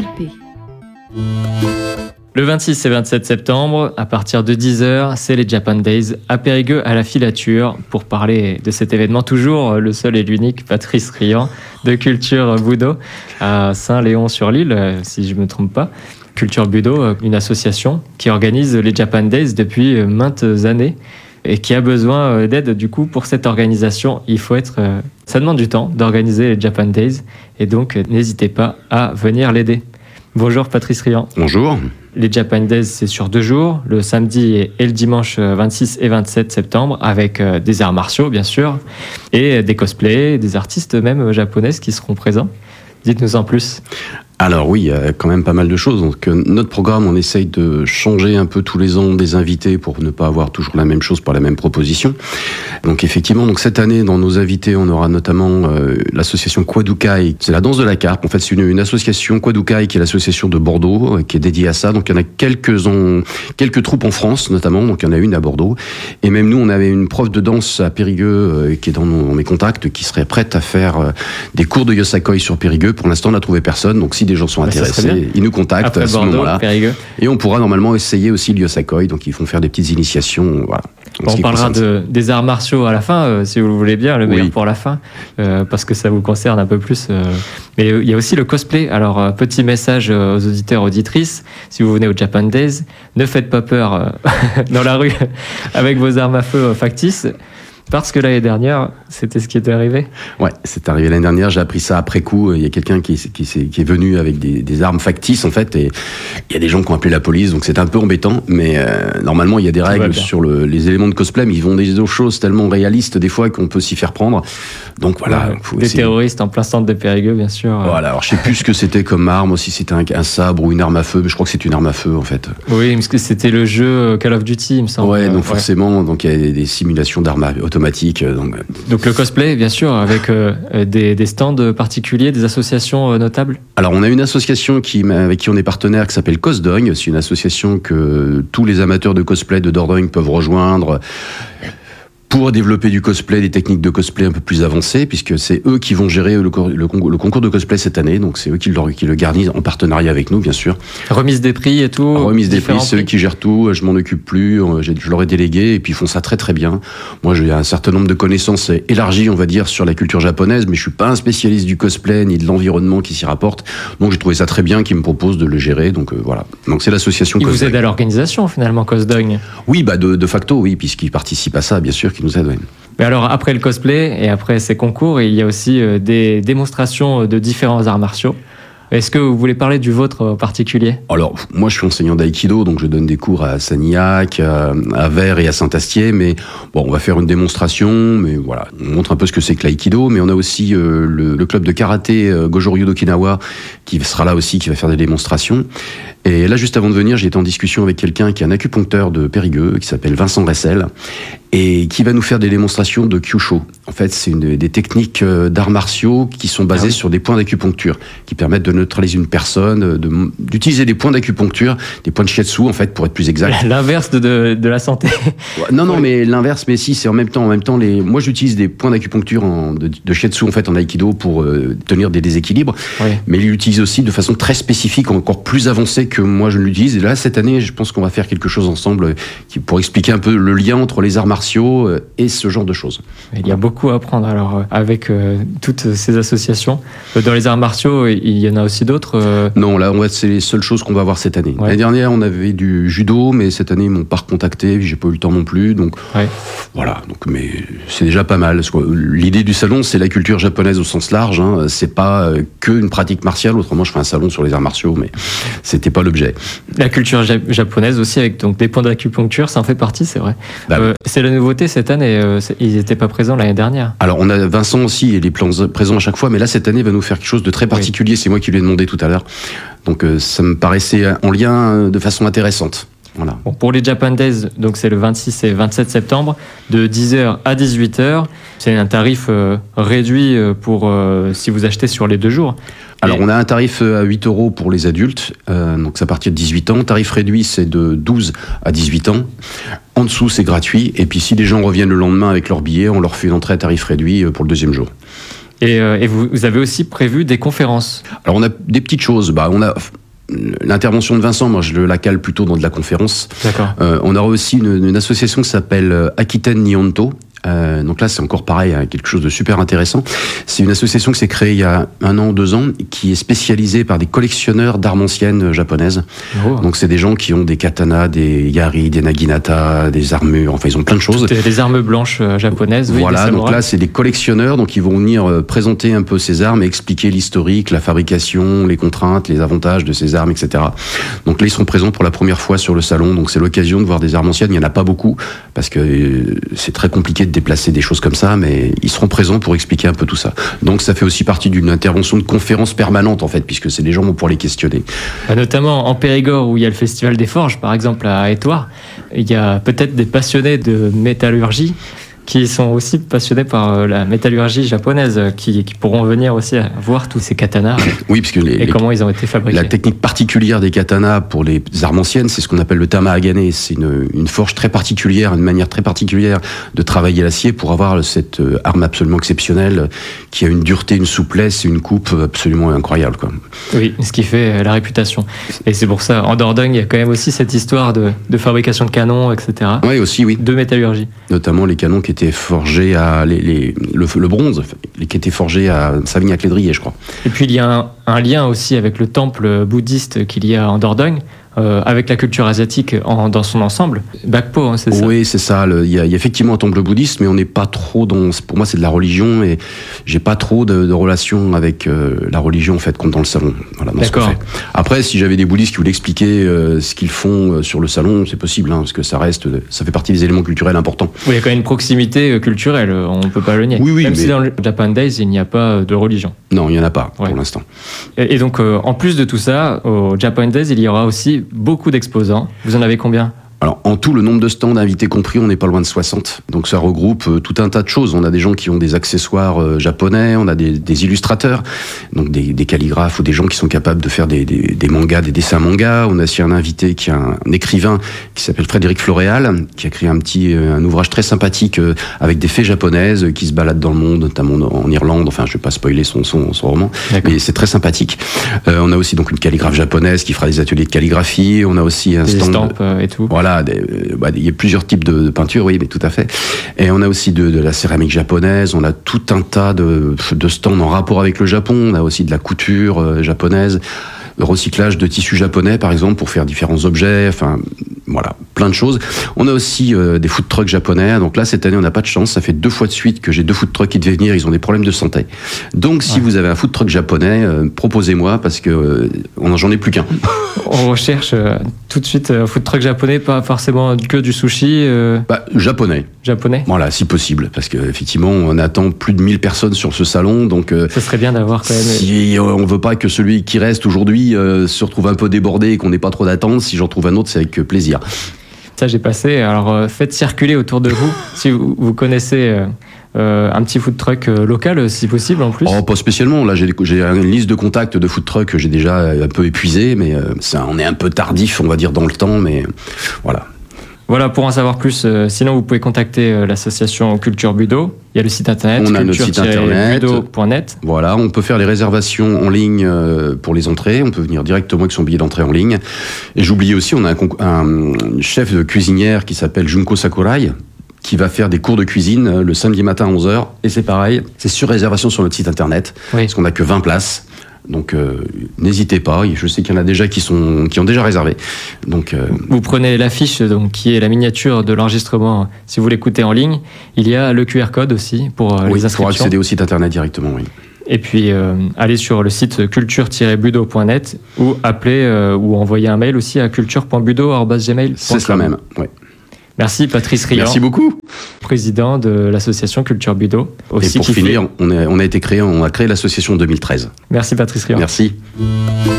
RP. Le 26 et 27 septembre, à partir de 10h, c'est les Japan Days à Périgueux à la Filature. Pour parler de cet événement, toujours le seul et l'unique Patrice Riant de Culture Budo à Saint-Léon-sur-l'Île, si je ne me trompe pas. Culture Budo, une association qui organise les Japan Days depuis maintes années et qui a besoin d'aide du coup pour cette organisation. Ça demande du temps d'organiser les Japan Days et donc n'hésitez pas à venir l'aider. Bonjour Patrice Riant. Bonjour. Les Japan Days, c'est sur 2 jours, le samedi et le dimanche 26 et 27 septembre, avec des arts martiaux, bien sûr, et des cosplays, des artistes même japonaises qui seront présents. Dites-nous en plus. Alors oui, il y a quand même pas mal de choses. Donc, notre programme, on essaye de changer un peu tous les ans des invités pour ne pas avoir toujours la même chose pour la même proposition. Donc effectivement, cette année, dans nos invités, on aura notamment l'association Kwadukai. C'est la danse de la carpe. En fait, c'est une association, Kwadukai, qui est l'association de Bordeaux, qui est dédiée à ça. Donc il y en a quelques troupes en France, notamment. Donc il y en a une à Bordeaux. Et même nous, on avait une prof de danse à Périgueux, qui est dans mes contacts, qui serait prête à faire des cours de Yosakoi sur Périgueux. Pour l'instant, on n'a trouvé personne. Donc si des gens sont intéressés, ils nous contactent après à ce Bordeaux, moment-là. Périgueux. Et on pourra normalement essayer aussi le Yosakoi, donc ils font faire des petites initiations. Voilà. On parlera des arts martiaux à la fin, si vous le voulez bien, le meilleur pour la fin, parce que ça vous concerne un peu plus. Mais il y a aussi le cosplay. Alors, petit message aux auditeurs, auditrices, si vous venez au Japan Days, ne faites pas peur dans la rue avec vos armes à feu factices. Parce que l'année dernière, c'était ce qui était arrivé. Ouais, c'est arrivé l'année dernière. J'ai appris ça après coup. Il y a quelqu'un qui est venu avec des armes factices, en fait, et il y a des gens qui ont appelé la police, donc c'est un peu embêtant. Mais normalement, il y a des règles sur les éléments de cosplay, mais ils vont des choses tellement réalistes des fois qu'on peut s'y faire prendre. Donc voilà. Des terroristes en plein centre de Périgueux, bien sûr. Voilà. Alors je sais plus ce que c'était comme arme, si c'était un sabre ou une arme à feu, mais je crois que c'est une arme à feu en fait. Oui, parce que c'était le jeu Call of Duty, il me semble. Ouais, donc forcément, donc il y a des simulations d'armes automatiques. Donc le cosplay, bien sûr, avec des stands particuliers, des associations notables. Alors on a une association avec qui on est partenaire qui s'appelle Cosdogne. C'est une association que tous les amateurs de cosplay de Dordogne peuvent rejoindre pour développer du cosplay, des techniques de cosplay un peu plus avancées, puisque c'est eux qui vont gérer le concours de cosplay cette année, donc c'est eux qui le garnissent en partenariat avec nous, bien sûr. Remise des prix et tout. Remise des prix, c'est eux qui gèrent tout, je m'en occupe plus, je leur ai délégué, et puis ils font ça très très bien. Moi j'ai un certain nombre de connaissances élargies, on va dire, sur la culture japonaise, mais je suis pas un spécialiste du cosplay, ni de l'environnement qui s'y rapporte, donc j'ai trouvé ça très bien qu'ils me proposent de le gérer, donc voilà. Donc c'est l'association Cosdogne. Ils vous aident à l'organisation l'organisation finalement, Cosdogne. Oui, de facto, oui, puisqu'ils participent à ça, bien sûr, qui nous aident. Mais alors, après le cosplay et après ces concours, il y a aussi des démonstrations de différents arts martiaux. Est-ce que vous voulez parler du vôtre en particulier ? Alors, moi, je suis enseignant d'aïkido, donc je donne des cours à Sagnac, à Vert et à Saint-Astier, mais bon, on va faire une démonstration, mais voilà, on montre un peu ce que c'est que l'aïkido, mais on a aussi le club de karaté Gojo-Ryu d'Okinawa, qui sera là aussi, qui va faire des démonstrations. Et là, juste avant de venir, j'ai été en discussion avec quelqu'un qui est un acupuncteur de Périgueux, qui s'appelle Vincent Ressel, et qui va nous faire des démonstrations de Kyusho. En fait, c'est des techniques d'arts martiaux qui sont basées sur des points d'acupuncture, qui permettent de neutraliser une personne, d'utiliser des points d'acupuncture, des points de shiatsu, en fait, pour être plus exact. L'inverse de la santé. Non, mais l'inverse, mais si, c'est en même temps, moi, j'utilise des points d'acupuncture de shiatsu, en fait, en aïkido, pour tenir des déséquilibres, mais il l'utilise aussi de façon très spécifique, encore plus avancée que moi je l'utilise. Et là, cette année, je pense qu'on va faire quelque chose ensemble pour expliquer un peu le lien entre les arts martiaux et ce genre de choses. Il y a beaucoup à apprendre alors avec toutes ces associations. Dans les arts martiaux, il y en a aussi d'autres Non, là, c'est les seules choses qu'on va voir cette année. L'année dernière, on avait du judo, mais cette année, ils m'ont pas recontacté, j'ai pas eu le temps non plus. Donc voilà, mais c'est déjà pas mal. L'idée du salon, c'est la culture japonaise au sens large. Hein. C'est pas qu'une pratique martiale. Autrement, je ferais un salon sur les arts martiaux, mais c'était pas l'objet. La culture japonaise aussi, avec donc des points d'acupuncture, ça en fait partie, c'est vrai. C'est la nouveauté cette année, ils n'étaient pas présents l'année dernière. Alors on a Vincent aussi, il est présent à chaque fois, mais là cette année il va nous faire quelque chose de très particulier, c'est moi qui lui ai demandé tout à l'heure. Donc ça me paraissait en lien de façon intéressante. Voilà. Bon, pour les Japan Days, donc c'est le 26 et 27 septembre, de 10h à 18h. C'est un tarif réduit pour si vous achetez sur les 2 jours. Alors on a un tarif à 8 € pour les adultes, donc c'est à partir de 18 ans. Tarif réduit, c'est de 12 à 18 ans. En dessous, c'est gratuit. Et puis si les gens reviennent le lendemain avec leur billet, on leur fait une entrée à tarif réduit pour le 2e jour. Et vous avez aussi prévu des conférences. Alors on a des petites choses. On a l'intervention de Vincent, moi je la cale plutôt dans de la conférence. D'accord. On aura aussi une association qui s'appelle Akiten Nihonto. Donc là, c'est encore pareil, quelque chose de super intéressant. C'est une association qui s'est créée il y a 1 an, 2 ans, qui est spécialisée par des collectionneurs d'armes anciennes japonaises. Oh. Donc c'est des gens qui ont des katanas, des yari, des naginata, des armures, enfin ils ont plein de choses. Des armes blanches japonaises. Voilà, oui, donc là c'est des collectionneurs, donc ils vont venir présenter un peu ces armes, expliquer l'historique, la fabrication, les contraintes, les avantages de ces armes, etc. Donc là ils seront présents pour la première fois sur le salon, donc c'est l'occasion de voir des armes anciennes. Il n'y en a pas beaucoup, parce que c'est très compliqué de déplacer des choses comme ça, mais ils seront présents pour expliquer un peu tout ça. Donc ça fait aussi partie d'une intervention de conférence permanente en fait, puisque c'est les gens vont pouvoir les questionner. Notamment en Périgord où il y a le Festival des Forges, par exemple à Étoile, il y a peut-être des passionnés de métallurgie qui sont aussi passionnés par la métallurgie japonaise, qui pourront venir aussi voir tous ces katanas. Oui, parce que comment ils ont été fabriqués. La technique particulière des katanas pour les armes anciennes, c'est ce qu'on appelle le tama-agane. C'est une forge très particulière, une manière très particulière de travailler l'acier pour avoir cette arme absolument exceptionnelle qui a une dureté, une souplesse et une coupe absolument incroyable, quoi. Oui, ce qui fait la réputation. Et c'est pour ça, en Dordogne, il y a quand même aussi cette histoire de fabrication de canons, etc. Oui, aussi, oui. De métallurgie. Notamment les canons qui étaient forgés à le bronze, qui était forgé à Savignac-les-Driers, je crois. Et puis il y a un lien aussi avec le temple bouddhiste qu'il y a en Dordogne, avec la culture asiatique dans son ensemble. Bakpo, hein, c'est ça? Oui, c'est ça. Il y a effectivement un temple bouddhiste, mais on n'est pas trop dans... Pour moi, c'est de la religion, et j'ai pas trop de relation avec la religion, en fait, comme dans le salon. Voilà, dans ce qu'on fait. Après, si j'avais des bouddhistes qui voulaient expliquer ce qu'ils font sur le salon, c'est possible, hein, parce que ça fait partie des éléments culturels importants. Oui, il y a quand même une proximité culturelle, on ne peut pas le nier. Oui, même si dans le Japan Days, il n'y a pas de religion. Non, il n'y en a pas, pour l'instant. Et donc, en plus de tout ça, au Japan Days, il y aura aussi beaucoup d'exposants. Vous en avez combien ? Alors, en tout, le nombre de stands invités compris, on n'est pas loin de 60. Donc, ça regroupe tout un tas de choses. On a des gens qui ont des accessoires japonais, on a des illustrateurs, donc des calligraphes ou des gens qui sont capables de faire des mangas, des dessins mangas. On a aussi un invité qui est un écrivain qui s'appelle Frédéric Floréal, qui a créé un ouvrage très sympathique avec des fées japonaises qui se baladent dans le monde, notamment en Irlande. Enfin, je ne vais pas spoiler son roman, mais c'est très sympathique. On a aussi donc une calligraphe japonaise qui fera des ateliers de calligraphie. On a aussi un stand... estampes et tout. Voilà. Il y a plusieurs types de peinture, oui, mais tout à fait. Et on a aussi de la céramique japonaise, on a tout un tas de stands en rapport avec le Japon, on a aussi de la couture japonaise, le recyclage de tissus japonais, par exemple, pour faire différents objets, enfin, voilà, plein de choses. On a aussi des food trucks japonais, donc là, cette année, on n'a pas de chance, ça fait 2 fois de suite que j'ai 2 food trucks qui devaient venir, ils ont des problèmes de santé. Donc, si vous avez un food truck japonais, proposez-moi, parce que j'en ai plus qu'un. On recherche tout de suite un food truck japonais, pas forcément que du sushi. Japonais. Japonais. Voilà, si possible, parce qu'effectivement, on attend plus de 1000 personnes sur ce salon, donc... ça serait bien d'avoir quand même... Si on veut pas que celui qui reste aujourd'hui se retrouve un peu débordé et qu'on n'ait pas trop d'attente, si j'en trouve un autre, c'est avec plaisir. Ça, j'ai passé. Alors, faites circuler autour de vous, si vous connaissez... un petit food truck local, si possible, en plus. Oh, pas spécialement. Là, j'ai une liste de contacts de food truck que j'ai déjà un peu épuisé, mais on est un peu tardif, on va dire, dans le temps, mais voilà. Voilà, pour en savoir plus, sinon vous pouvez contacter l'association Culture Budo. Il y a le site internet, on a notre site internet, budo.net. Voilà, on peut faire les réservations en ligne pour les entrées. On peut venir directement avec son billet d'entrée en ligne. Et j'oubliais aussi, on a un chef de cuisinière qui s'appelle Junko Sakurai, qui va faire des cours de cuisine le samedi matin à 11h. Et c'est pareil, c'est sur réservation sur notre site internet, parce qu'on n'a que 20 places. Donc n'hésitez pas, je sais qu'il y en a déjà qui ont déjà réservé. Donc, vous prenez l'affiche qui est la miniature de l'enregistrement, si vous l'écoutez en ligne. Il y a le QR code aussi pour les inscriptions. Pour accéder au site internet directement, oui. Et puis allez sur le site culture-budo.net ou appelez ou envoyez un mail aussi à culture.budo@gmail.com. C'est cela même, oui. Merci Patrice Riant. Merci beaucoup. Président de l'association Culture Budo. Et pour finir, on a créé l'association en 2013. Merci Patrice Riant. Merci.